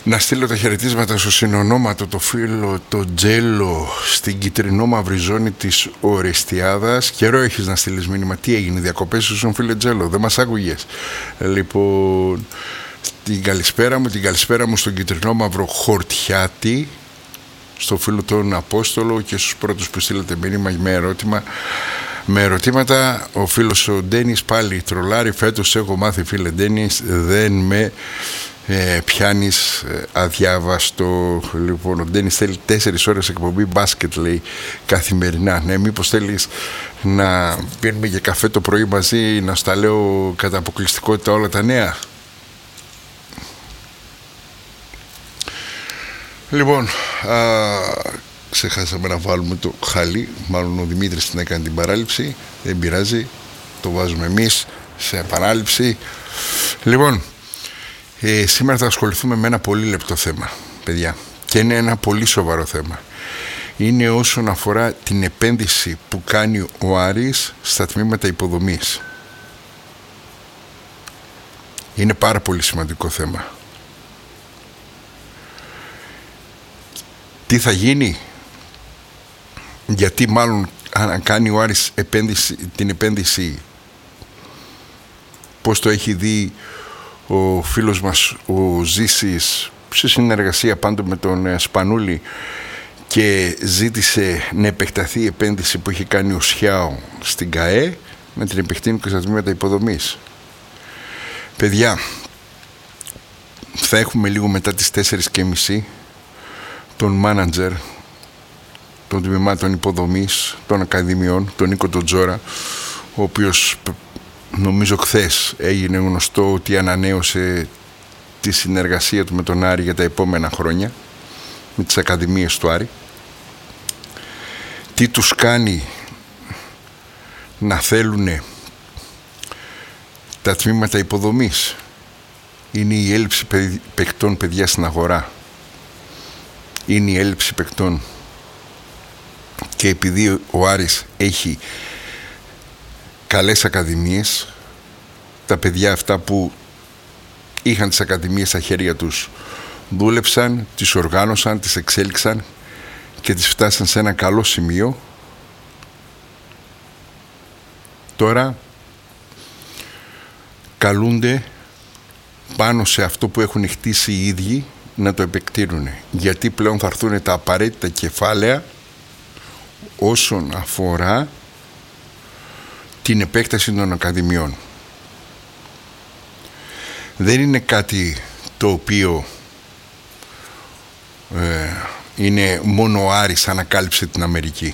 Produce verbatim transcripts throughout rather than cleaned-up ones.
Να στείλω τα χαιρετίσματα στο συνονόματο το φίλο το Τζέλο στην κυτρινό μαύρη ζώνη της Ορεστιάδας. Καιρό έχεις να στείλεις μήνυμα. Τι έγινε, διακοπές σου στον φίλε Τζέλο? Δεν μας άκουγες? Λοιπόν, την καλησπέρα μου, την καλησπέρα μου στον κυτρινό μαύρο Χορτιάτη, στο φίλο τον Απόστολο και στους πρώτους που στείλετε μήνυμα με ερώτημα. Με ερωτήματα, ο φίλος ο Ντένις πάλι τρολάρει. Φέτος έχω μάθει, φίλε Ντένις, δεν με ε, πιάνεις ε, αδιάβαστο. Λοιπόν, ο Ντένις θέλει τέσσερις ώρες εκπομπή μπάσκετ, λέει, καθημερινά. Ναι, μήπως θέλεις να πίνουμε για καφέ το πρωί μαζί, να στα λέω κατά αποκλειστικότητα όλα τα νέα? Λοιπόν, α, ξεχάσαμε να βάλουμε το χαλί. Μάλλον ο Δημήτρης την έκανε την παράληψη. Δεν πειράζει, το βάζουμε εμείς σε επανάληψη. Λοιπόν, ε, σήμερα θα ασχοληθούμε με ένα πολύ λεπτό θέμα, παιδιά. Και είναι ένα πολύ σοβαρό θέμα. Είναι όσον αφορά την επένδυση που κάνει ο Άρης στα τμήματα υποδομής. Είναι πάρα πολύ σημαντικό θέμα. Τι θα γίνει? Γιατί μάλλον αν κάνει ο Άρης επένδυση, την επένδυση, πώς το έχει δει ο φίλος μας ο Ζήσης σε συνεργασία πάντοτε με τον Σπανούλη, και ζήτησε να επεκταθεί η επένδυση που έχει κάνει ο Σιάο στην ΚΑΕ, να την επεκτείνει και στα τμήματα υποδομής. Παιδιά, θα έχουμε λίγο μετά τις τέσσερις και μισή τον μάνατζερ των τμήματων υποδομής των Ακαδημιών, τον Νίκο τον Τζόρα, ο οποίος νομίζω χθες έγινε γνωστό ότι ανανέωσε τη συνεργασία του με τον Άρη για τα επόμενα χρόνια, με τις Ακαδημίες του Άρη. Τι τους κάνει να θέλουν τα τμήματα υποδομής? Είναι η έλλειψη παικτών, παιδιά, στην αγορά. Είναι η έλλειψη παικτών. Και επειδή ο Άρης έχει καλές ακαδημίες, τα παιδιά αυτά που είχαν τις ακαδημίες στα χέρια τους δούλεψαν, τις οργάνωσαν, τις εξέλιξαν και τις φτάσαν σε ένα καλό σημείο. Τώρα καλούνται πάνω σε αυτό που έχουν χτίσει οι ίδιοι να το επεκτείνουν, γιατί πλέον θα έρθουν τα απαραίτητα κεφάλαια όσον αφορά την επέκταση των ακαδημιών. Δεν είναι κάτι το οποίο ε, είναι μόνο ο Άρης ανακάλυψε την Αμερική.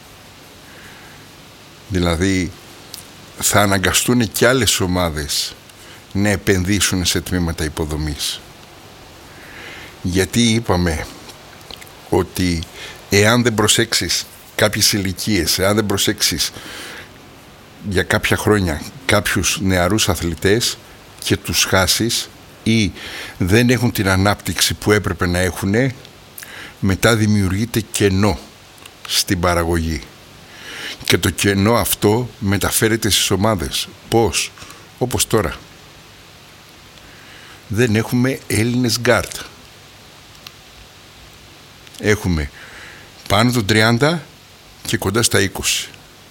Δηλαδή θα αναγκαστούν και άλλες ομάδες να επενδύσουν σε τμήματα υποδομής. Γιατί είπαμε ότι εάν δεν προσέξεις κάποιες ηλικίες, εάν δεν προσέξεις για κάποια χρόνια κάποιους νεαρούς αθλητές και τους χάσεις ή δεν έχουν την ανάπτυξη που έπρεπε να έχουν, μετά δημιουργείται κενό στην παραγωγή. Και το κενό αυτό μεταφέρεται στις ομάδες. Πώς? Όπως τώρα. Δεν έχουμε Έλληνες γκάρτ. Έχουμε πάνω των τριάντα και κοντά στα είκοσι.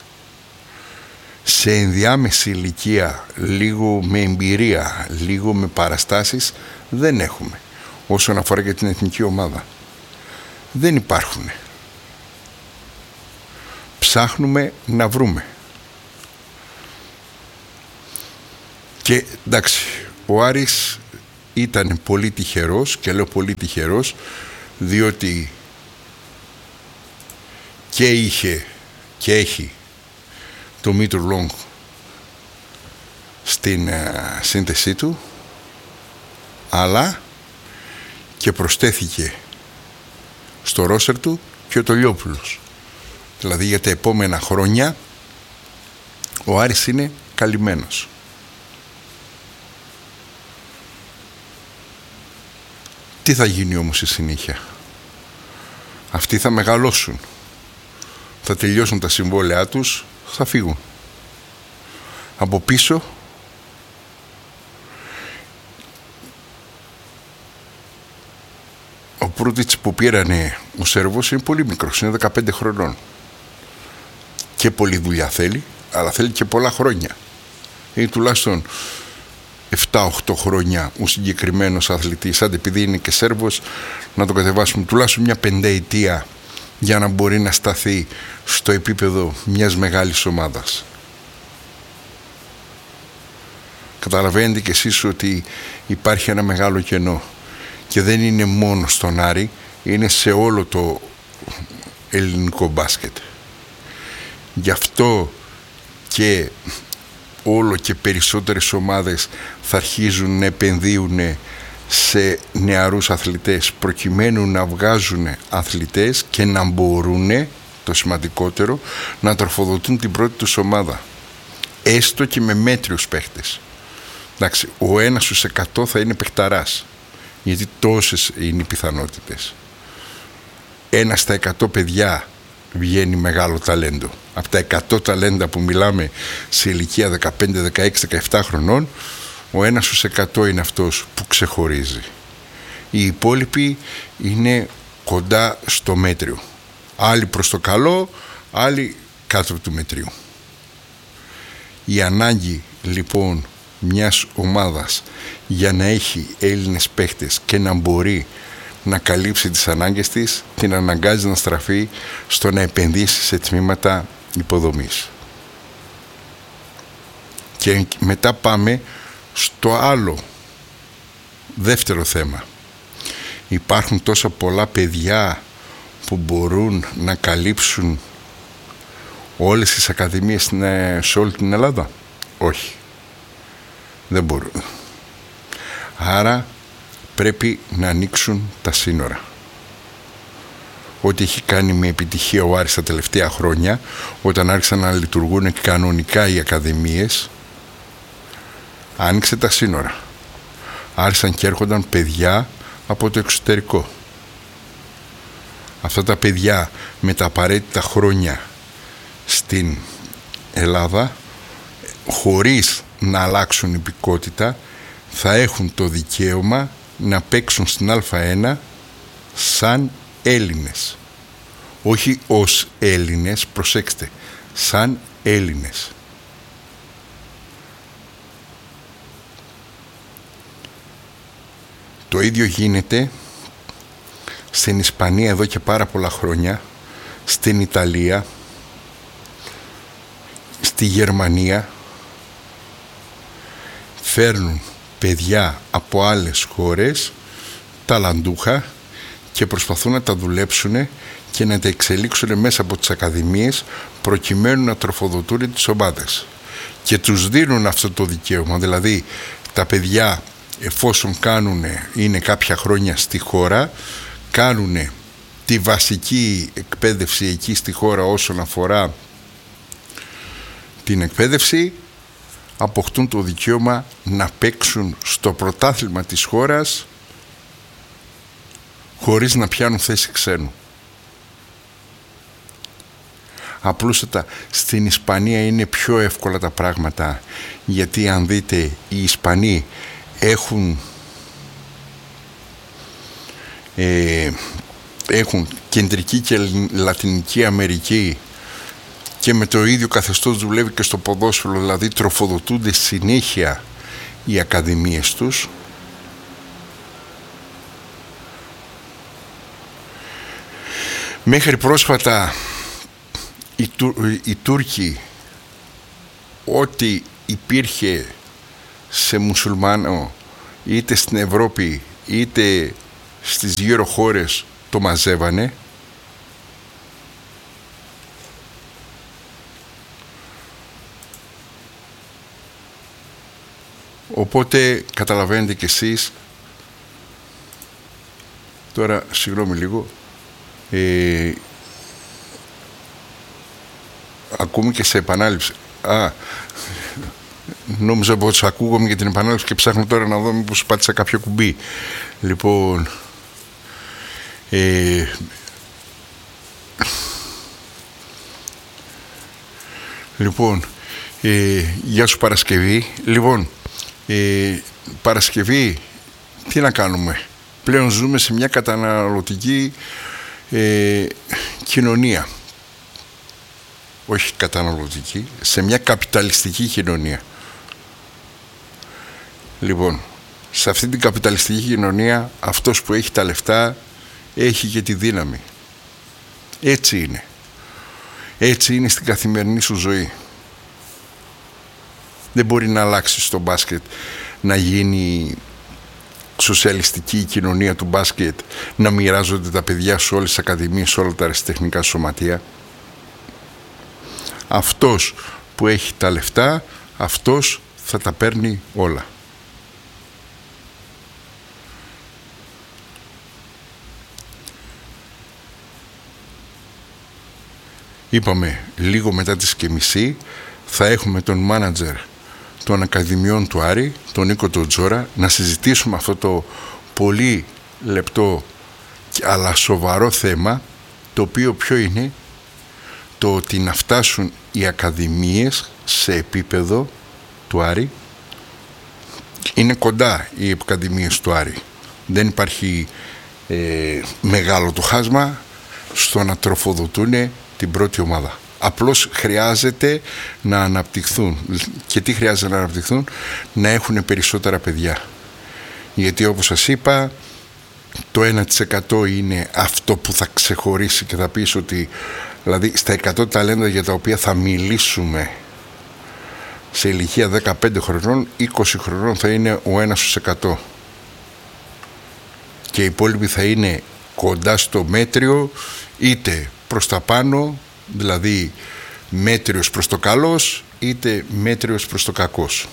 Σε ενδιάμεση ηλικία, λίγο με εμπειρία, λίγο με παραστάσεις, δεν έχουμε. Όσον αφορά για την εθνική ομάδα, δεν υπάρχουν. Ψάχνουμε να βρούμε. Και εντάξει, ο Άρης ήταν πολύ τυχερός, και λέω πολύ τυχερός, διότι και είχε και έχει το Μήτρου Λόγκ στην uh, σύνθεσή του, αλλά και προσθέθηκε στο ρόστερ του και ο Τολιόπουλος. Δηλαδή για τα επόμενα χρόνια ο Άρης είναι καλυμμένος. Τι θα γίνει όμως στη συνέχεια? Αυτοί θα μεγαλώσουν, θα τελειώσουν τα συμβόλαιά τους, θα φύγουν. Από πίσω ο Προύτιτς που πήρανε ο Σέρβος είναι πολύ μικρός, είναι δεκαπέντε χρονών. Και πολλή δουλειά θέλει, αλλά θέλει και πολλά χρόνια. Είναι τουλάχιστον επτά οκτώ χρόνια ο συγκεκριμένος αθλητής, άντε επειδή είναι και Σέρβος, να το κατεβάσουμε τουλάχιστον μια πενταετία για να μπορεί να σταθεί στο επίπεδο μιας μεγάλης ομάδας. Καταλαβαίνετε κι εσείς ότι υπάρχει ένα μεγάλο κενό και δεν είναι μόνο στον Άρη, είναι σε όλο το ελληνικό μπάσκετ. Γι' αυτό και όλο και περισσότερες ομάδες θα αρχίζουν να επενδύουν σε νεαρούς αθλητές προκειμένου να βγάζουν αθλητές και να μπορούν, το σημαντικότερο, να τροφοδοτούν την πρώτη τους ομάδα, έστω και με μέτριους παίχτες. Εντάξει, ο ένας στους εκατό θα είναι παιχταράς, γιατί τόσες είναι οι πιθανότητες. Ένα στα εκατό παιδιά βγαίνει μεγάλο ταλέντο. Από τα εκατό ταλέντα που μιλάμε σε ηλικία δεκαπέντε, δεκαέξι, δεκαεπτά χρονών, ο ένας στους εκατό είναι αυτός που ξεχωρίζει. Οι υπόλοιποι είναι κοντά στο μέτριο. Άλλοι προς το καλό, άλλοι κάτω του μετρίου. Η ανάγκη λοιπόν μιας ομάδας για να έχει Έλληνες παίχτες και να μπορεί να καλύψει τις ανάγκες της, την αναγκάζει να στραφεί στο να επενδύσει σε τμήματα υποδομής. Και μετά πάμε στο άλλο δεύτερο θέμα. Υπάρχουν τόσα πολλά παιδιά που μπορούν να καλύψουν όλες τις ακαδημίες σε όλη την Ελλάδα? Όχι, δεν μπορούν. Άρα πρέπει να ανοίξουν τα σύνορα. Ό,τι έχει κάνει με επιτυχία ο Άρης τα τελευταία χρόνια, όταν άρχισαν να λειτουργούν κανονικά οι ακαδημίες, άνοιξε τα σύνορα. Άρχισαν και έρχονταν παιδιά από το εξωτερικό. Αυτά τα παιδιά με τα απαραίτητα χρόνια στην Ελλάδα, χωρίς να αλλάξουν υπηκότητα, θα έχουν το δικαίωμα να παίξουν στην Α1 σαν Έλληνες. Όχι ως Έλληνες, προσέξτε, σαν Έλληνες. Το ίδιο γίνεται στην Ισπανία εδώ και πάρα πολλά χρόνια, στην Ιταλία, στη Γερμανία. Φέρνουν παιδιά από άλλες χώρες, ταλαντούχα, και προσπαθούν να τα δουλέψουν και να τα εξελίξουν μέσα από τις ακαδημίες προκειμένου να τροφοδοτούν τις ομάδες. Και τους δίνουν αυτό το δικαίωμα, δηλαδή τα παιδιά, εφόσον κάνουν, είναι κάποια χρόνια στη χώρα, κάνουν τη βασική εκπαίδευση εκεί στη χώρα όσον αφορά την εκπαίδευση, αποκτούν το δικαίωμα να παίξουν στο πρωτάθλημα της χώρας χωρίς να πιάνουν θέση ξένου. Απλούστατα στην Ισπανία είναι πιο εύκολα τα πράγματα, γιατί αν δείτε, οι Ισπανοί έχουν ε, έχουν Κεντρική και Λατινική Αμερική και με το ίδιο καθεστώς δουλεύει και στο ποδόσφαιρο, δηλαδή τροφοδοτούνται συνέχεια οι ακαδημίες τους. Μέχρι πρόσφατα οι, Του, οι Τούρκοι, ό,τι υπήρχε σε μουσουλμάνο είτε στην Ευρώπη είτε στις γύρω χώρες, το μαζεύανε. Οπότε καταλαβαίνετε κι εσείς. Τώρα συγγνώμη λίγο, ε, ακούμε και σε επανάληψη. Α, νόμιζα πως ακούγομαι για την επανάληψη και ψάχνω τώρα να δω μήπως πάτησα κάποιο κουμπί. Λοιπόν, ε, λοιπόν ε, γεια σου Παρασκευή. Λοιπόν, ε, Παρασκευή, τι να κάνουμε? Πλέον ζούμε σε μια καταναλωτική ε, κοινωνία. Όχι καταναλωτική, σε μια καπιταλιστική κοινωνία. Λοιπόν, σε αυτή την καπιταλιστική κοινωνία αυτός που έχει τα λεφτά έχει και τη δύναμη. Έτσι είναι. Έτσι είναι στην καθημερινή σου ζωή. Δεν μπορεί να αλλάξει στο μπάσκετ, να γίνει σοσιαλιστική η κοινωνία του μπάσκετ, να μοιράζονται τα παιδιά σε όλες τις ακαδημίες, σε όλα τα αριστεχνικά σωματεία. Αυτός που έχει τα λεφτά, αυτός θα τα παίρνει όλα. Είπαμε, λίγο μετά τις και μισή θα έχουμε τον μάνατζερ των Ακαδημιών του Άρη, τον Νίκο τον Τζόρα, να συζητήσουμε αυτό το πολύ λεπτό αλλά σοβαρό θέμα, το οποίο ποιο είναι? Το ότι να φτάσουν οι ακαδημίες σε επίπεδο του Άρη. Είναι κοντά οι ακαδημίες του Άρη. Δεν υπάρχει ε, μεγάλο το χάσμα στο να τροφοδοτούν την πρώτη ομάδα. Απλώς χρειάζεται να αναπτυχθούν. Και τι χρειάζεται να αναπτυχθούν? Να έχουν περισσότερα παιδιά. Γιατί όπως σας είπα, το ένα τοις εκατό είναι αυτό που θα ξεχωρίσει και θα πεις ότι, δηλαδή στα εκατό ταλέντα για τα οποία θα μιλήσουμε σε ηλικία δεκαπέντε χρονών, είκοσι χρονών θα είναι ο ένας στους εκατό. Και οι υπόλοιποι θα είναι κοντά στο μέτριο, είτε προς τα πάνω, δηλαδή μέτριος προς το καλός, είτε μέτριος προς το κακός.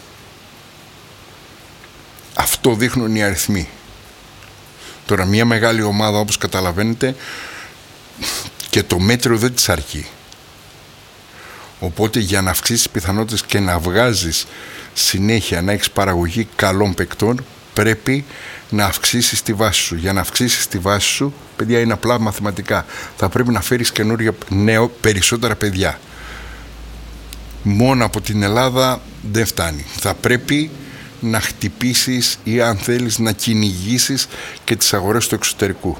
Αυτό δείχνουν οι αριθμοί. Τώρα μια μεγάλη ομάδα, όπως καταλαβαίνετε, και το μέτριο δεν της αρκεί. Οπότε για να αυξήσεις πιθανότητες και να βγάζεις συνέχεια, να έχεις παραγωγή καλών παικτών, πρέπει να αυξήσεις τη βάση σου. Για να αυξήσεις τη βάση σου, παιδιά, είναι απλά μαθηματικά. Θα πρέπει να φέρεις καινούργια, νέο, περισσότερα παιδιά. Μόνο από την Ελλάδα δεν φτάνει. Θα πρέπει να χτυπήσεις ή, αν θέλεις, να κυνηγήσεις και τις αγορές του εξωτερικού.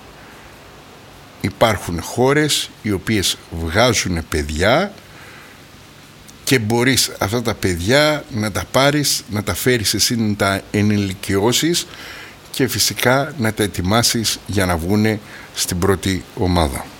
Υπάρχουν χώρες οι οποίες βγάζουν παιδιά και μπορείς αυτά τα παιδιά να τα πάρεις, να τα φέρεις εσύ, να τα ενηλικιώσεις και φυσικά να τα ετοιμάσεις για να βγουν στην πρώτη ομάδα.